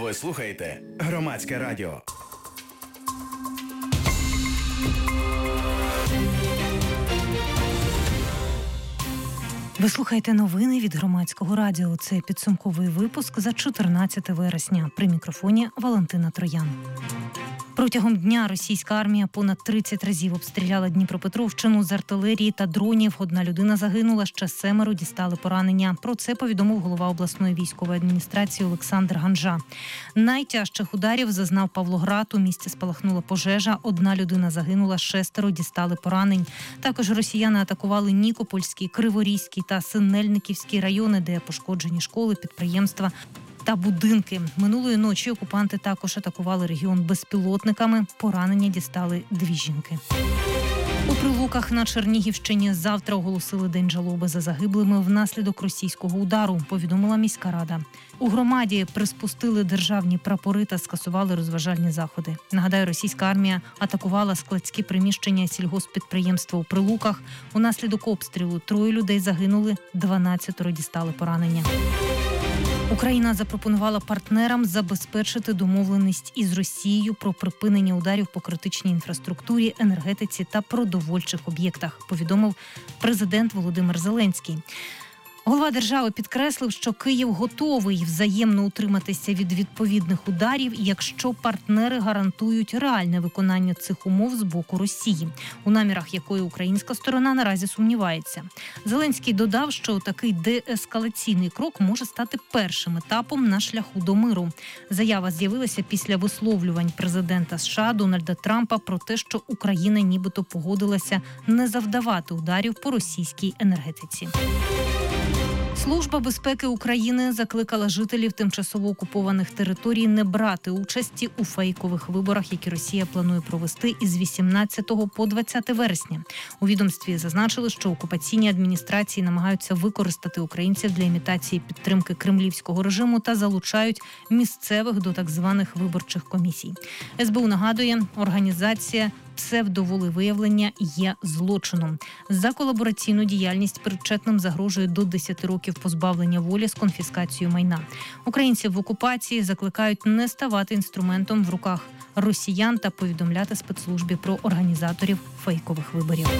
Ви слухаєте Громадське радіо. Ви слухаєте новини від Громадського радіо. Це підсумковий випуск за 14 вересня. При мікрофоні Валентина Троян. Протягом дня російська армія понад 30 разів обстріляла Дніпропетровщину з артилерії та дронів. Одна людина загинула, ще 7 дістали поранення. Про це повідомив голова обласної військової адміністрації Олександр Ганжа. Найтяжчих ударів зазнав Павлоград. У місті спалахнула пожежа. Одна людина загинула, 6 дістали поранень. Також росіяни атакували Нікопольський, Криворізький та Синельниківський райони, де пошкоджені школи, підприємства та будинки. Минулої ночі окупанти також атакували регіон безпілотниками. Поранення дістали 2 жінки. У Прилуках на Чернігівщині завтра оголосили День жалоби за загиблими внаслідок російського удару, повідомила міська рада. У громаді приспустили державні прапори та скасували розважальні заходи. Нагадаю, російська армія атакувала складські приміщення сільгосппідприємства у Прилуках. Унаслідок обстрілу 3 людей загинули, 12 дістали поранення. Україна запропонувала партнерам забезпечити домовленість із Росією про припинення ударів по критичній інфраструктурі, енергетиці та продовольчих об'єктах, повідомив президент Володимир Зеленський. Голова держави підкреслив, що Київ готовий взаємно утриматися від відповідних ударів, якщо партнери гарантують реальне виконання цих умов з боку Росії, у намірах якої українська сторона наразі сумнівається. Зеленський додав, що такий деескалаційний крок може стати першим етапом на шляху до миру. Заява з'явилася після висловлювань президента США Дональда Трампа про те, що Україна нібито погодилася не завдавати ударів по російській енергетиці. Служба безпеки України закликала жителів тимчасово окупованих територій не брати участі у фейкових виборах, які Росія планує провести із 18 по 20 вересня. У відомстві зазначили, що окупаційні адміністрації намагаються використати українців для імітації підтримки кремлівського режиму та залучають місцевих до так званих виборчих комісій. СБУ нагадує, організація псевдоволевиявлення є злочином. За колабораційну діяльність причетним загрожує до 10 років позбавлення волі з конфіскацією майна. Українців в окупації закликають не ставати інструментом в руках росіян та повідомляти спецслужбі про організаторів фейкових виборів.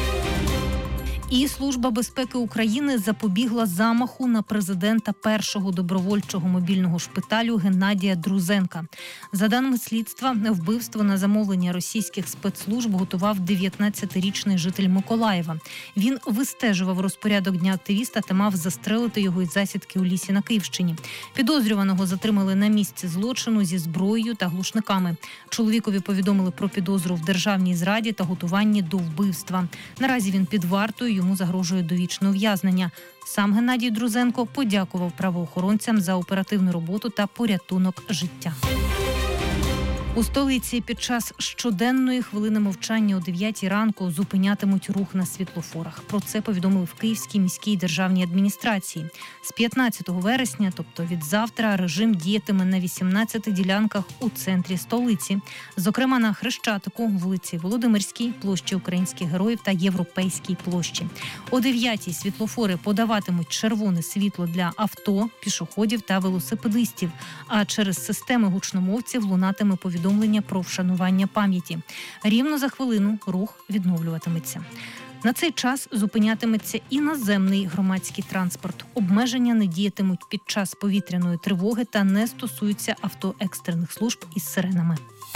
І Служба безпеки України запобігла замаху на президента першого добровольчого мобільного шпиталю Геннадія Друзенка. За даними слідства, вбивство на замовлення російських спецслужб готував 19-річний житель Миколаєва. Він вистежував розпорядок дня активіста та мав застрелити його із засідки у лісі на Київщині. Підозрюваного затримали на місці злочину зі зброєю та глушниками. Чоловікові повідомили про підозру в державній зраді та готуванні до вбивства. Наразі він під вартою, йому загрожує довічне ув'язнення. Сам Геннадій Друзенко подякував правоохоронцям за оперативну роботу та порятунок життя. У столиці під час щоденної хвилини мовчання о 9 ранку зупинятимуть рух на світлофорах. Про це повідомили в Київській міській державній адміністрації. З 15 вересня, тобто від завтра, режим діятиме на 18 ділянках у центрі столиці. Зокрема, на Хрещатику, вулиці Володимирській, площі Українських Героїв та Європейській площі. О 9 світлофори подаватимуть червоне світло для авто, пішоходів та велосипедистів, а через системи гучномовців лунатиме повідомлення про вшанування пам'яті. Рівно за хвилину рух відновлюватиметься. На цей час зупинятиметься і наземний громадський транспорт. Обмеження не діятимуть під час повітряної тривоги та не стосуються авто екстрених служб із сиренами.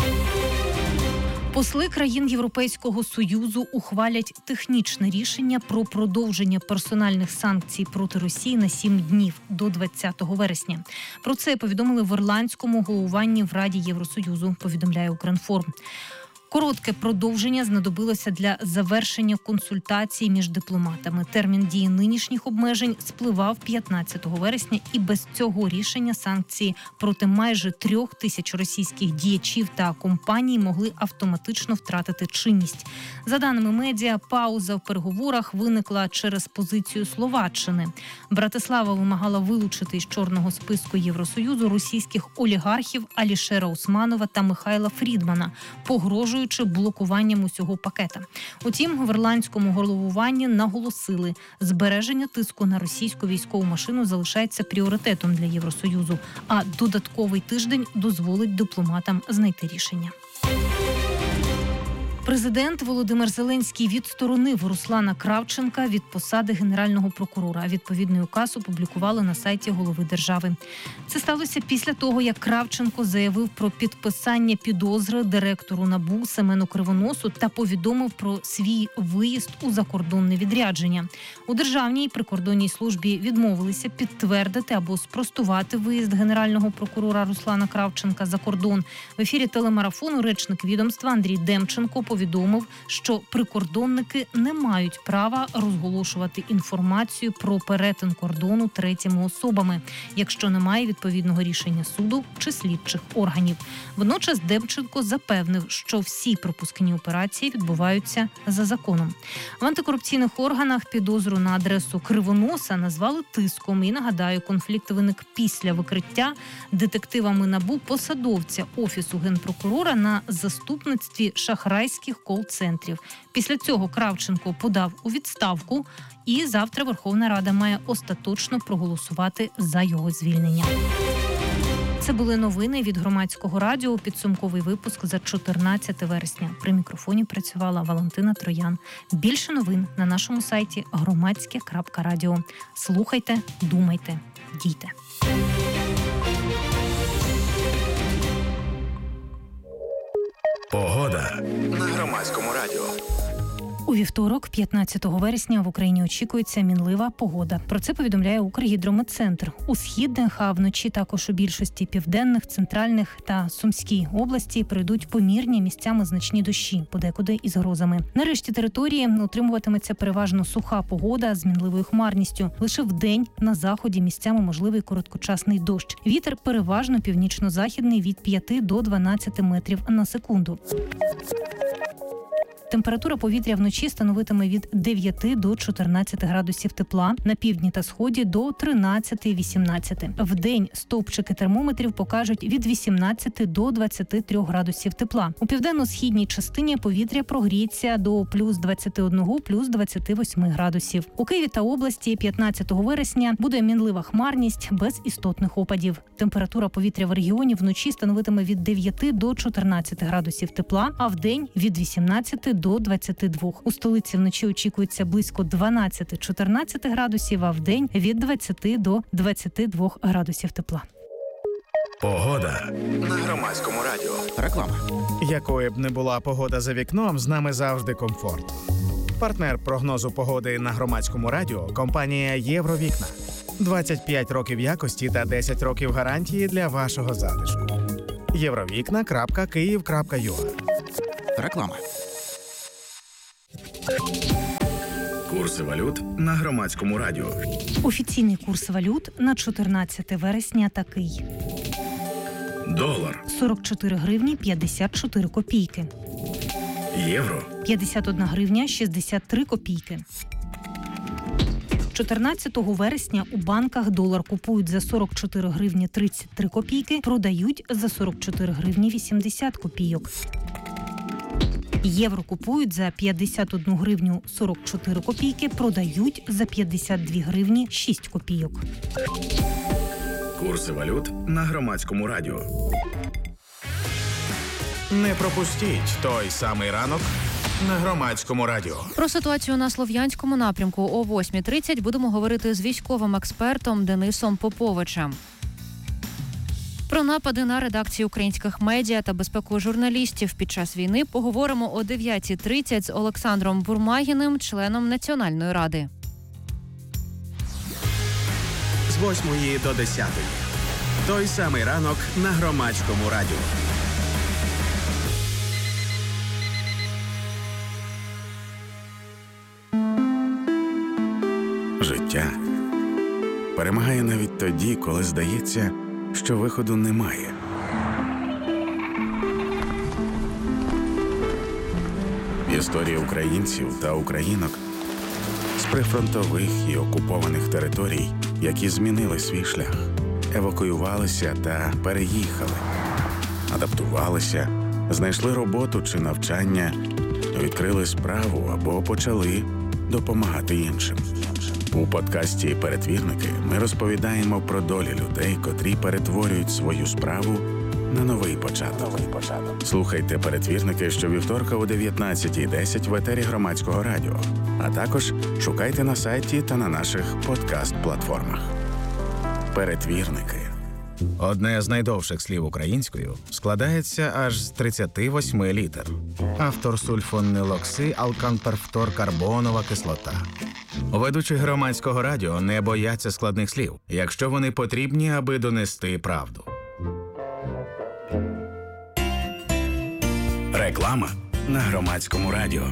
Посли країн Європейського Союзу ухвалять технічне рішення про продовження персональних санкцій проти Росії на 7 днів до 20 вересня. Про це повідомили в ірландському головуванні в Раді Євросоюзу, повідомляє Укрінформ. Коротке продовження знадобилося для завершення консультацій між дипломатами. Термін дії нинішніх обмежень спливав 15 вересня, і без цього рішення санкції проти майже 3000 російських діячів та компаній могли автоматично втратити чинність. За даними медіа, пауза в переговорах виникла через позицію Словаччини. Братислава вимагала вилучити із чорного списку Євросоюзу російських олігархів Алішера Усманова та Михайла Фрідмана, погрожуючи погрожуючи блокуванням усього пакета. Утім, в ірландському головуванні наголосили, збереження тиску на російську військову машину залишається пріоритетом для Євросоюзу, а додатковий тиждень дозволить дипломатам знайти рішення. Президент Володимир Зеленський відсторонив Руслана Кравченка від посади генерального прокурора. Відповідний указ опублікували на сайті голови держави. Це сталося після того, як Кравченко заявив про підписання підозри директору НАБУ Семену Кривоносу та повідомив про свій виїзд у закордонне відрядження. У Державній прикордонній службі відмовилися підтвердити або спростувати виїзд генерального прокурора Руслана Кравченка за кордон. В ефірі телемарафону речник відомства Андрій Демченко повідомив, що прикордонники не мають права розголошувати інформацію про перетин кордону третіми особами, якщо немає відповідного рішення суду чи слідчих органів. Водночас Демченко запевнив, що всі пропускні операції відбуваються за законом. В антикорупційних органах підозру на адресу Кривоноса назвали тиском. І, нагадаю, конфлікт виник після викриття детективами НАБУ посадовця Офісу Генпрокурора на заступництві шахрайських кол-центрів. Після цього Кравченко подав у відставку, і завтра Верховна Рада має остаточно проголосувати за його звільнення. Це були новини від Громадського радіо. Підсумковий випуск за 14 вересня. При мікрофоні працювала Валентина Троян. Більше новин на нашому сайті громадське.радіо. Слухайте, думайте, дійте. Погода на Громадському радіо. У вівторок, 15 вересня, в Україні очікується мінлива погода. Про це повідомляє Укргідрометцентр. У східних, а вночі також у більшості південних, центральних та Сумській області пройдуть помірні, місцями значні дощі, подекуди із грозами. На решті території утримуватиметься переважно суха погода з мінливою хмарністю. Лише вдень на заході місцями можливий короткочасний дощ. Вітер переважно північно-західний від 5 до 12 метрів на секунду. Температура повітря вночі становитиме від 9 до 14 градусів тепла, на півдні та сході до 13-18. Вдень стовпчики термометрів покажуть від 18 до 23 градусів тепла. У південно-східній частині повітря прогріється до плюс 21, плюс 28 градусів. У Києві та області 15 вересня буде мінлива хмарність без істотних опадів. Температура повітря в регіоні вночі становитиме від 9 до 14 градусів тепла, а вдень від 18 до 22. У столиці вночі очікується близько 12-14 градусів, а вдень від 20 до 22 градусів тепла. Погода на Громадському радіо. Реклама. Якою б не була погода за вікном, з нами завжди комфорт. Партнер прогнозу погоди на Громадському радіо – компанія «Євровікна». 25 років якості та 10 років гарантії для вашого затишку. Євровікна.Київ.ua. Реклама. Курси валют на Громадському радіо. Офіційний курс валют на 14 вересня такий. Долар. 44 гривні 54 копійки. Євро. 51 гривня 63 копійки. 14 вересня у банках долар купують за 44 гривні 33 копійки, продають за 44 гривні 80 копійок. Євро купують за 51 гривню 44 копійки, продають за 52 гривні 6 копійок. Курси валют на Громадському радіо. Не пропустіть той самий ранок на Громадському радіо. Про ситуацію на Слов'янському напрямку о 8:30 будемо говорити з військовим експертом Денисом Поповичем. Про напади на редакції українських медіа та безпеку журналістів під час війни поговоримо о 9:30 з Олександром Бурмагіним, членом Національної ради. З 8 до 10. Той самий ранок на Громадському радіо. Життя перемагає навіть тоді, коли здається, що виходу немає. Історія українців та українок з прифронтових і окупованих територій, які змінили свій шлях, евакуювалися та переїхали, адаптувалися, знайшли роботу чи навчання, відкрили справу або почали допомагати іншим. У подкасті «Перетвірники» ми розповідаємо про долі людей, котрі перетворюють свою справу на новий початок. Слухайте «Перетвірники» щовівторка о 19:10 в етері Громадського радіо, а також шукайте на сайті та на наших подкаст-платформах. «Перетвірники». Одне з найдовших слів українською складається аж з 38 літер. Автор сульфонилоксиалканперфторкарбонова кислота. Ведучі Громадського радіо не бояться складних слів, якщо вони потрібні, аби донести правду. Реклама на Громадському радіо.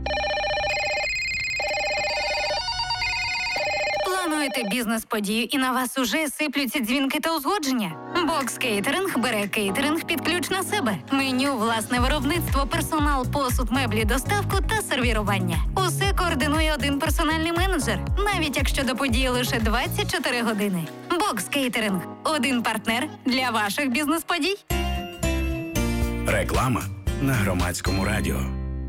Плануєте бізнес-подію і на вас уже сиплються дзвінки та узгодження? Бокс Кейтеринг бере кейтеринг під ключ на себе. Меню, власне виробництво, персонал, посуд, меблі, доставку та сервірування. Усе координує один персональний менеджер, навіть якщо до події лише 24 години. Бокс Кейтеринг – один партнер для ваших бізнес-подій. Реклама на Громадському радіо.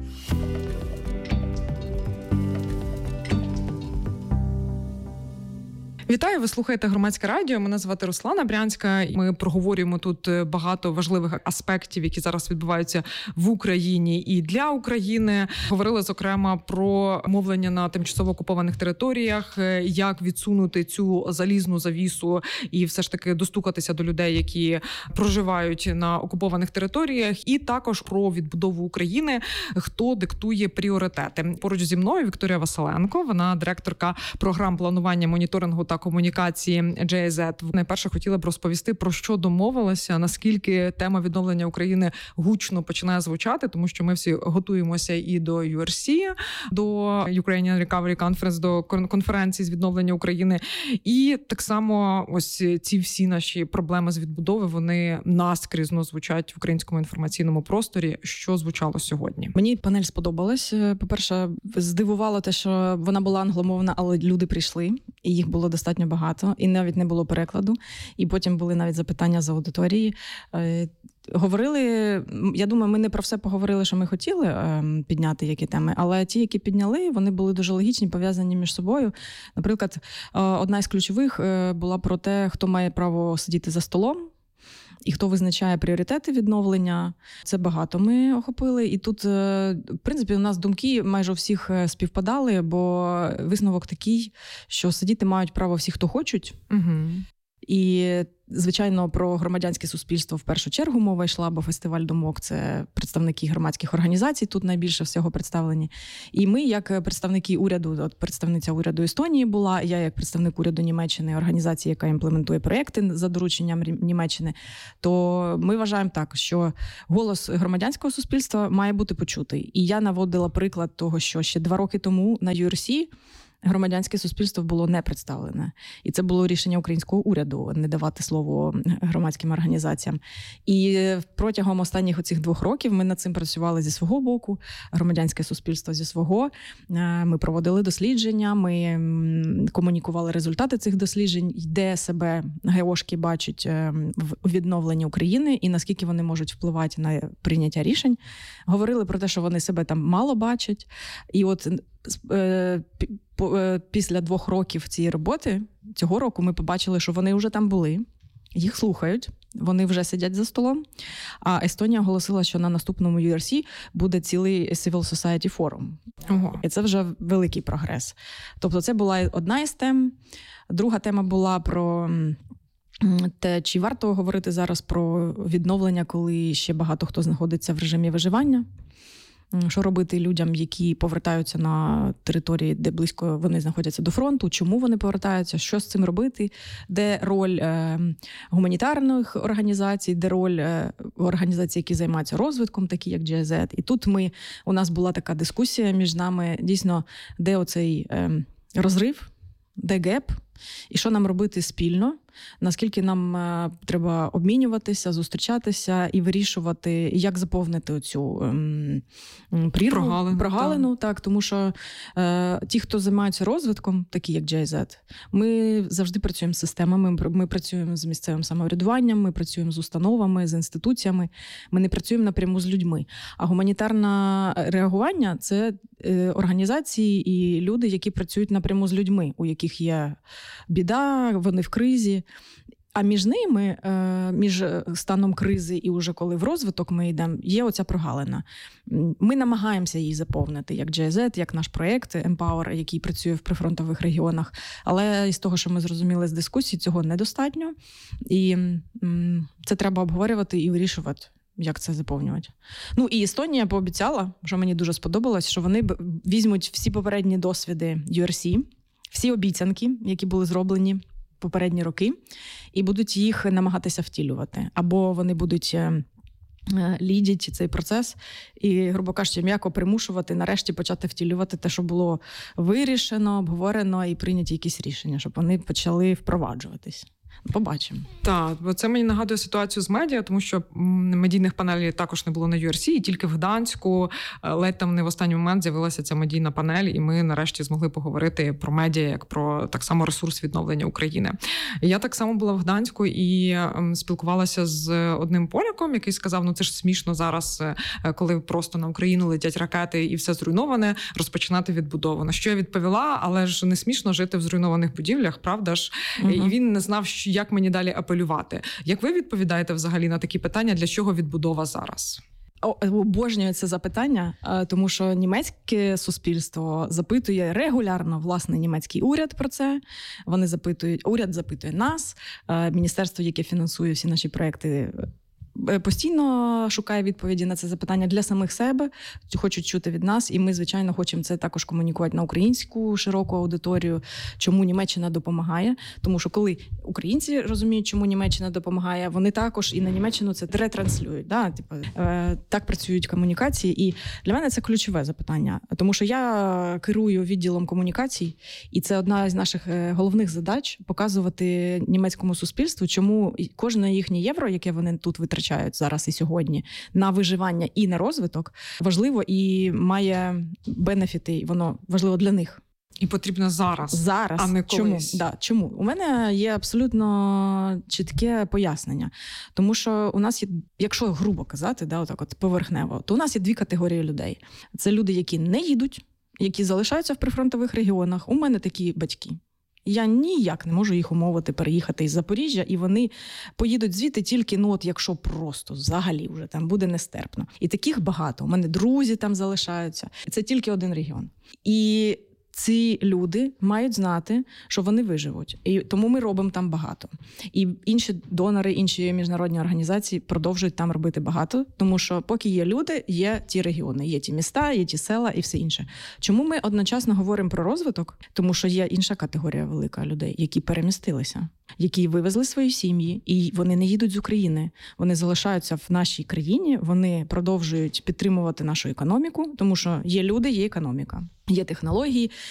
Вітаю, ви слухаєте Громадське радіо. Мене звати Руслана Брянська. Ми проговорюємо тут багато важливих аспектів, які зараз відбуваються в Україні і для України. Говорили, зокрема, про мовлення на тимчасово окупованих територіях, як відсунути цю залізну завісу і все ж таки достукатися до людей, які проживають на окупованих територіях, і також про відбудову України, хто диктує пріоритети. Поруч зі мною Вікторія Василенко, вона директорка програм планування, моніторингу та комунікації GIZ. Найперше хотіла б розповісти, про що домовилася, наскільки тема відновлення України гучно починає звучати, тому що ми всі готуємося і до URC, до Ukrainian Recovery Conference, до конференції з відновлення України. І так само ось ці всі наші проблеми з відбудови, вони наскрізно звучать в українському інформаційному просторі. Що звучало сьогодні? Мені панель сподобалась. По-перше, здивувало те, що вона була англомовна, але люди прийшли, і їх було достатньо багато, і навіть не було перекладу. І потім були навіть запитання з аудиторії. Говорили, я думаю, ми не про все поговорили, що ми хотіли підняти, які теми, але ті, які підняли, вони були дуже логічні, пов'язані між собою. Наприклад, одна із ключових була про те, хто має право сидіти за столом, і хто визначає пріоритети відновлення. Це багато ми охопили. І тут, в принципі, у нас думки майже у всіх співпадали, бо висновок такий, що сидіти мають право всі, хто хочуть. Угу. І, звичайно, про громадянське суспільство в першу чергу мова йшла, бо фестиваль думок – це представники громадських організацій, тут найбільше всього представлені. І ми, як представники уряду, от представниця уряду Естонії була, я як представник уряду Німеччини, організації, яка імплементує проєкти за дорученням Німеччини, то ми вважаємо так, що голос громадянського суспільства має бути почутий. І я наводила приклад того, що ще 2 роки тому на URC громадянське суспільство було не представлене. І це було рішення українського уряду не давати слово громадським організаціям. І протягом останніх оцих 2 років ми над цим працювали зі свого боку, громадянське суспільство зі свого. Ми проводили дослідження, ми комунікували результати цих досліджень, де себе ГОшки бачать в відновленні України і наскільки вони можуть впливати на прийняття рішень. Говорили про те, що вони себе там мало бачать. І от після 2 років цієї роботи, цього року ми побачили, що вони вже там були, їх слухають, вони вже сидять за столом. А Естонія оголосила, що на наступному URC буде цілий Civil Society Forum. Ого. І це вже великий прогрес. Тобто це була одна із тем. Друга тема була про те, чи варто говорити зараз про відновлення, коли ще багато хто знаходиться в режимі виживання. Що робити людям, які повертаються на території, де близько вони знаходяться до фронту, чому вони повертаються, що з цим робити, де роль гуманітарних організацій, де роль організацій, які займаються розвитком, такі як GIZ. І тут у нас була така дискусія між нами, дійсно, де оцей розрив, де геп, і що нам робити спільно, наскільки нам треба обмінюватися, зустрічатися і вирішувати, як заповнити оцю прірву, прогалину. Так, тому що ті, хто займаються розвитком, такі як GIZ, ми завжди працюємо з системами, ми працюємо з місцевим самоврядуванням, ми працюємо з установами, з інституціями, ми не працюємо напряму з людьми. А гуманітарне реагування – це організації і люди, які працюють напряму з людьми, у яких є біда, вони в кризі. А між ними, між станом кризи і уже коли в розвиток ми йдемо, є оця прогалина. Ми намагаємося її заповнити, як GIZ, як наш проєкт Empower, який працює в прифронтових регіонах. Але із того, що ми зрозуміли з дискусії, цього недостатньо. І це треба обговорювати і вирішувати, як це заповнювати. Ну і Естонія пообіцяла, що мені дуже сподобалось, що вони візьмуть всі попередні досвіди URC, всі обіцянки, які були зроблені попередні роки, і будуть їх намагатися втілювати. Або вони будуть лідять цей процес і, грубо кажучи, м'яко примушувати нарешті почати втілювати те, що було вирішено, обговорено і прийняті якісь рішення, щоб вони почали впроваджуватись. Побачимо. Так, бо це мені нагадує ситуацію з медіа, тому що медійних панелей також не було на URC, і тільки в Гданську ледь там не в останній момент з'явилася ця медійна панель, і ми нарешті змогли поговорити про медіа, як про так само ресурс відновлення України. Я так само була в Гданську і спілкувалася з одним поляком, який сказав, ну це ж смішно зараз, коли просто на Україну летять ракети і все зруйноване, розпочинати відбудову. На що я відповіла, але ж не смішно жити в зруйнованих будівлях, правда ж? Угу. І він не знав, як мені далі апелювати. Як ви відповідаєте взагалі на такі питання, для чого відбудова зараз? Обожнюю це запитання, тому що німецьке суспільство запитує регулярно, власне, німецький уряд про це. Вони запитують, уряд запитує нас, міністерство, яке фінансує всі наші проекти, постійно шукає відповіді на це запитання для самих себе, хочуть чути від нас, і ми, звичайно, хочемо це також комунікувати на українську широку аудиторію, чому Німеччина допомагає. Тому що коли українці розуміють, чому Німеччина допомагає, вони також і на Німеччину це ретранслюють. Да? Так працюють комунікації. І для мене це ключове запитання. Тому що я керую відділом комунікацій, і це одна з наших головних задач – показувати німецькому суспільству, чому кожне їхнє євро, яке вони тут витрачають зараз і сьогодні на виживання і на розвиток, важливо і має бенефіти, воно важливо для них. І потрібно зараз, а не колись. Чому? У мене є абсолютно чітке пояснення. Тому що у нас є, якщо грубо казати, отак от поверхнево, то у нас є дві категорії людей. Це люди, які не їдуть, які залишаються в прифронтових регіонах. У мене такі батьки. Я ніяк не можу їх умовити переїхати із Запоріжжя, і вони поїдуть звідти тільки, якщо просто взагалі вже там буде нестерпно. І таких багато. У мене друзі там залишаються. Це тільки один регіон. І ці люди мають знати, що вони виживуть. І тому ми робимо там багато. І інші донори, інші міжнародні організації продовжують там робити багато, тому що поки є люди, є ті регіони, є ті міста, є ті села і все інше. Чому ми одночасно говоримо про розвиток? Тому що є інша категорія велика людей, які перемістилися, які вивезли свої сім'ї, і вони не їдуть з України. Вони залишаються в нашій країні, вони продовжують підтримувати нашу економіку, тому що є люди, є економіка. Є технології,